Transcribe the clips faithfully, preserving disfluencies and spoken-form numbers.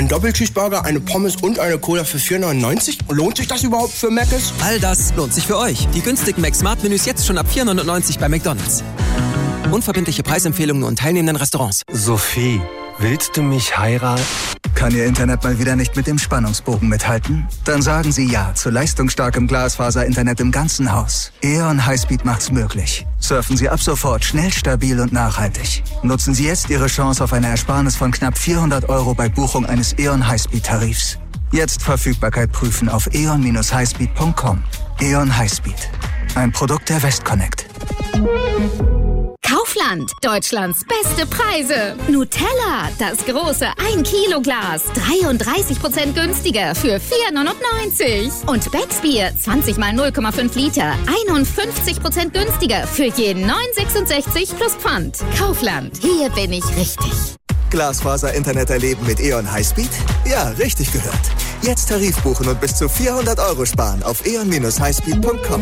Ein Doppelcheeseburger, eine Pommes und eine Cola für vier neunundneunzig? Lohnt sich das überhaupt für Mc's? All das lohnt sich für euch. Die günstigen Mac-Smart-Menüs jetzt schon ab vier neunundneunzig bei McDonald's. Unverbindliche Preisempfehlungen und teilnehmenden Restaurants. Sophie, willst du mich heiraten? Kann Ihr Internet mal wieder nicht mit dem Spannungsbogen mithalten? Dann sagen Sie ja zu leistungsstarkem Glasfaser-Internet im ganzen Haus. E O N Highspeed macht's möglich. Surfen Sie ab sofort schnell, stabil und nachhaltig. Nutzen Sie jetzt Ihre Chance auf eine Ersparnis von knapp vierhundert Euro bei Buchung eines E O N Highspeed-Tarifs. Jetzt Verfügbarkeit prüfen auf e o n dash highspeed punkt com. E O N Highspeed. Ein Produkt der Westconnect. Kaufland, Deutschlands beste Preise. Nutella, das große ein Kilo Glas, dreiunddreißig Prozent günstiger für vier neunundneunzig. Und Becksbier, zwanzig mal null Komma fünf Liter, einundfünfzig Prozent günstiger für jeden neun sechsundsechzig plus Pfand. Kaufland, hier bin ich richtig. Glasfaser-Internet erleben mit E O N Highspeed? Ja, richtig gehört. Jetzt Tarif buchen und bis zu vierhundert Euro sparen auf e o n dash highspeed punkt com.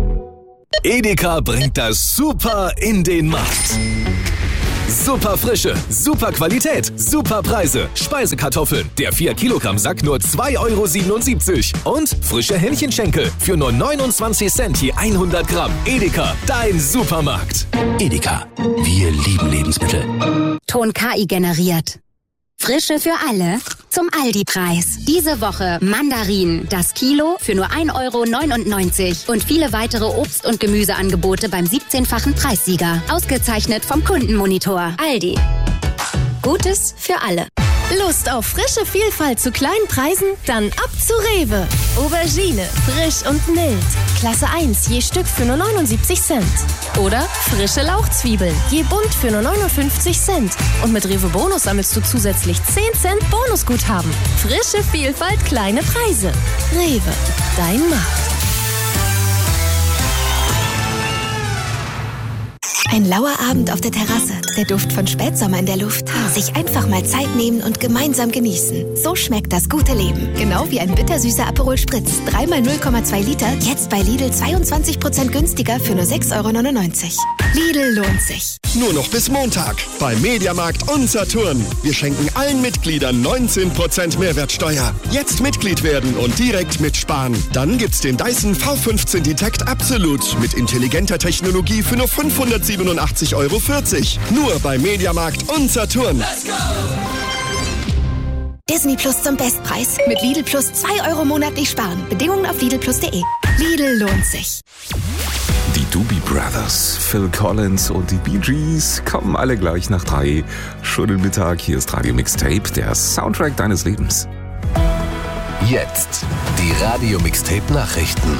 Edeka bringt das Super in den Markt. Super Frische, super Qualität, super Preise. Speisekartoffeln, der vier Kilogramm Sack nur zwei Euro siebenundsiebzig. Und frische Hähnchenschenkel für nur neunundzwanzig Cent je hundert Gramm. Edeka, dein Supermarkt. Edeka, wir lieben Lebensmittel. Ton K I generiert. Frische für alle zum Aldi-Preis. Diese Woche Mandarinen, das Kilo für nur ein Euro neunundneunzig und viele weitere Obst- und Gemüseangebote beim siebzehnfachen Preissieger. Ausgezeichnet vom Kundenmonitor. Aldi. Gutes für alle. Lust auf frische Vielfalt zu kleinen Preisen? Dann ab zu Rewe. Aubergine, frisch und mild. Klasse eins, je Stück für nur neunundsiebzig Cent. Oder frische Lauchzwiebeln, je Bund für nur neunundfünfzig Cent. Und mit Rewe Bonus sammelst du zusätzlich zehn Cent Bonusguthaben. Frische Vielfalt, kleine Preise. Rewe, dein Markt. Ein lauer Abend auf der Terrasse, der Duft von Spätsommer in der Luft. Sich einfach mal Zeit nehmen und gemeinsam genießen. So schmeckt das gute Leben. Genau wie ein bittersüßer Aperol Spritz. drei mal null Komma zwei Liter, jetzt bei Lidl zweiundzwanzig Prozent günstiger für nur sechs Euro neunundneunzig. Lidl lohnt sich. Nur noch bis Montag bei Mediamarkt und Saturn. Wir schenken allen Mitgliedern neunzehn Prozent Mehrwertsteuer. Jetzt Mitglied werden und direkt mitsparen. Dann gibt's den Dyson V fünfzehn Detect Absolute mit intelligenter Technologie für nur fünfhundertsiebenundachtzig Euro vierzig. Nur bei Mediamarkt und Saturn. Let's go! Disney Plus zum Bestpreis. Mit Lidl Plus zwei Euro monatlich sparen. Bedingungen auf lidl plus punkt de. Lidl lohnt sich. Die Doobie Brothers, Phil Collins und die Bee Gees kommen alle gleich nach drei. Schönen Mittag, hier ist Radio Mixtape, der Soundtrack deines Lebens. Jetzt die Radio Mixtape Nachrichten.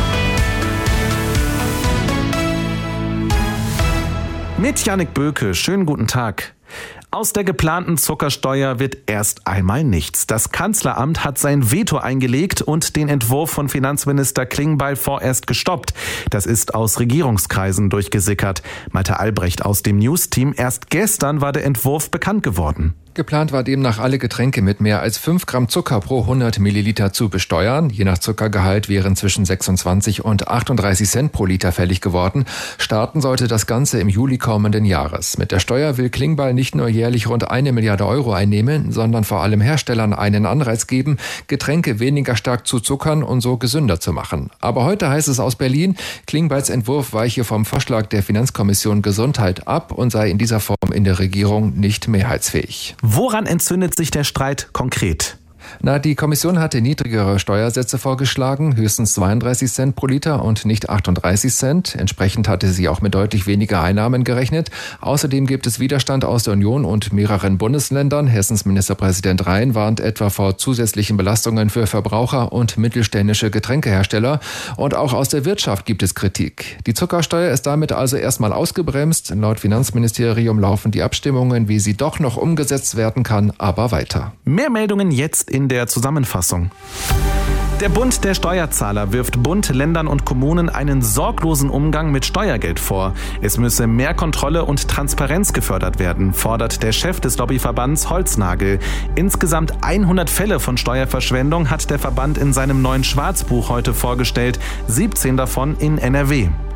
Mit Jannik Böke, schönen guten Tag. Aus der geplanten Zuckersteuer wird erst einmal nichts. Das Kanzleramt hat sein Veto eingelegt und den Entwurf von Finanzminister Klingbeil vorerst gestoppt. Das ist aus Regierungskreisen durchgesickert. Malte Albrecht aus dem News-Team. Erst gestern war der Entwurf bekannt geworden. Geplant war demnach alle Getränke mit mehr als fünf Gramm Zucker pro hundert Milliliter zu besteuern. Je nach Zuckergehalt wären zwischen sechsundzwanzig und achtunddreißig Cent pro Liter fällig geworden. Starten sollte das Ganze im Juli kommenden Jahres. Mit der Steuer will Klingbeil nicht nur jährlich rund eine Milliarde Euro einnehmen, sondern vor allem Herstellern einen Anreiz geben, Getränke weniger stark zu zuckern und so gesünder zu machen. Aber heute heißt es aus Berlin, Klingbeils Entwurf weiche vom Vorschlag der Finanzkommission Gesundheit ab und sei in dieser Form in der Regierung nicht mehrheitsfähig. Woran entzündet sich der Streit konkret? Na, die Kommission hatte niedrigere Steuersätze vorgeschlagen, höchstens zweiunddreißig Cent pro Liter und nicht achtunddreißig Cent. Entsprechend hatte sie auch mit deutlich weniger Einnahmen gerechnet. Außerdem gibt es Widerstand aus der Union und mehreren Bundesländern. Hessens Ministerpräsident Rhein warnt etwa vor zusätzlichen Belastungen für Verbraucher und mittelständische Getränkehersteller. Und auch aus der Wirtschaft gibt es Kritik. Die Zuckersteuer ist damit also erstmal ausgebremst. Laut Finanzministerium laufen die Abstimmungen, wie sie doch noch umgesetzt werden kann, aber weiter. Mehr Meldungen jetzt in der Zusammenfassung. Der Bund der Steuerzahler wirft Bund, Ländern und Kommunen einen sorglosen Umgang mit Steuergeld vor. Es müsse mehr Kontrolle und Transparenz gefördert werden, fordert der Chef des Lobbyverbands Holznagel. Insgesamt hundert Fälle von Steuerverschwendung hat der Verband in seinem neuen Schwarzbuch heute vorgestellt, siebzehn davon in N R W.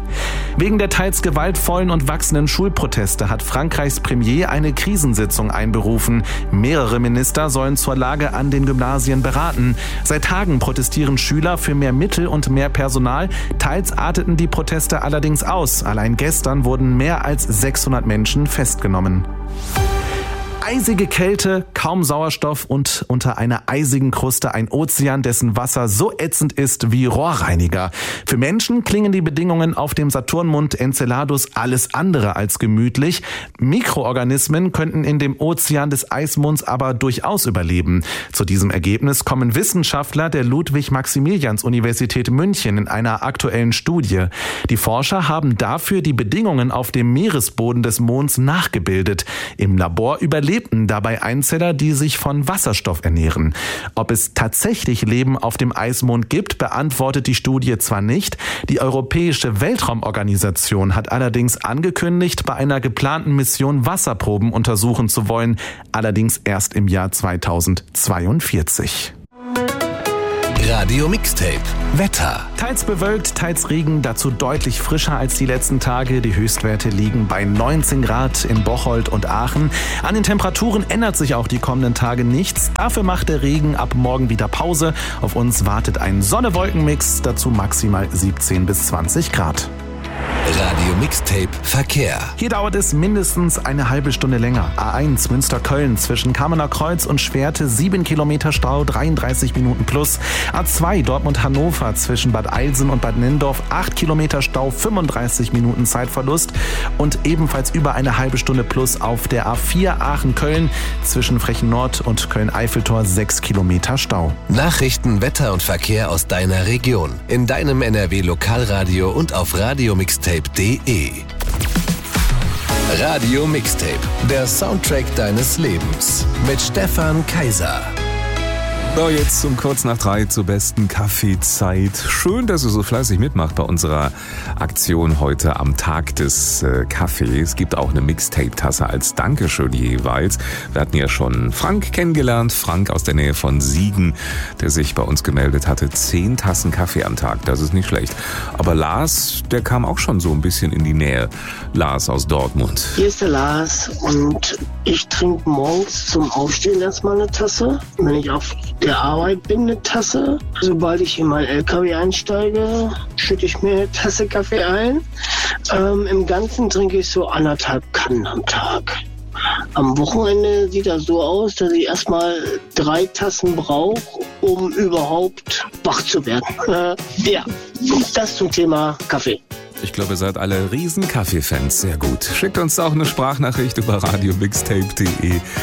Wegen der teils gewaltvollen und wachsenden Schulproteste hat Frankreichs Premier eine Krisensitzung einberufen. Mehrere Minister sollen zur Lage an den Gymnasien beraten. Seit Tagen protestieren Schüler für mehr Mittel und mehr Personal. Teils arteten die Proteste allerdings aus. Allein gestern wurden mehr als sechshundert Menschen festgenommen. Eisige Kälte, kaum Sauerstoff und unter einer eisigen Kruste ein Ozean, dessen Wasser so ätzend ist wie Rohrreiniger. Für Menschen klingen die Bedingungen auf dem Saturnmond Enceladus alles andere als gemütlich. Mikroorganismen könnten in dem Ozean des Eismonds aber durchaus überleben. Zu diesem Ergebnis kommen Wissenschaftler der Ludwig-Maximilians-Universität München in einer aktuellen Studie. Die Forscher haben dafür die Bedingungen auf dem Meeresboden des Monds nachgebildet. Im Labor überleben dabei Einzeller, die sich von Wasserstoff ernähren. Ob es tatsächlich Leben auf dem Eismond gibt, beantwortet die Studie zwar nicht. Die Europäische Weltraumorganisation hat allerdings angekündigt, bei einer geplanten Mission Wasserproben untersuchen zu wollen, allerdings erst im Jahr zweitausendzweiundvierzig. Radio Mixtape. Wetter. Teils bewölkt, teils Regen, dazu deutlich frischer als die letzten Tage. Die Höchstwerte liegen bei neunzehn Grad in Bocholt und Aachen. An den Temperaturen ändert sich auch die kommenden Tage nichts. Dafür macht der Regen ab morgen wieder Pause. Auf uns wartet ein Sonne-Wolken-Mix, dazu maximal siebzehn bis zwanzig Grad. Radio Mixtape Verkehr. Hier dauert es mindestens eine halbe Stunde länger. A eins Münster-Köln zwischen Kamener Kreuz und Schwerte sieben Kilometer Stau, dreiunddreißig Minuten plus. A zwei Dortmund-Hannover zwischen Bad Eilsen und Bad Nendorf acht Kilometer Stau, fünfunddreißig Minuten Zeitverlust. Und ebenfalls über eine halbe Stunde plus auf der A vier Aachen-Köln zwischen Frechen-Nord und Köln-Eiffeltor sechs Kilometer Stau. Nachrichten, Wetter und Verkehr aus deiner Region. In deinem N R W-Lokalradio und auf Radio Mixtape punkt de. Radio Mixtape, der Soundtrack deines Lebens mit Stefan Kaiser. So, jetzt um kurz nach drei zur besten Kaffeezeit. Schön, dass ihr so fleißig mitmacht bei unserer Aktion heute am Tag des äh, Kaffees. Es gibt auch eine Mixtape-Tasse als Dankeschön jeweils. Wir hatten ja schon Frank kennengelernt, Frank aus der Nähe von Siegen, der sich bei uns gemeldet hatte. Zehn Tassen Kaffee am Tag, das ist nicht schlecht. Aber Lars, der kam auch schon so ein bisschen in die Nähe. Lars aus Dortmund. Hier ist der Lars und ich trinke morgens zum Aufstehen erstmal eine Tasse. Wenn ich auf der Arbeit bin, eine Tasse. Sobald ich in meinen L K W einsteige, schütte ich mir eine Tasse Kaffee ein. Ähm, Im Ganzen trinke ich so anderthalb Kannen am Tag. Am Wochenende sieht das so aus, dass ich erstmal drei Tassen brauche, um überhaupt wach zu werden. Äh, ja, das zum Thema Kaffee. Ich glaube, ihr seid alle riesen Kaffee-Fans. Sehr gut. Schickt uns auch eine Sprachnachricht über radio mixtape punkt de.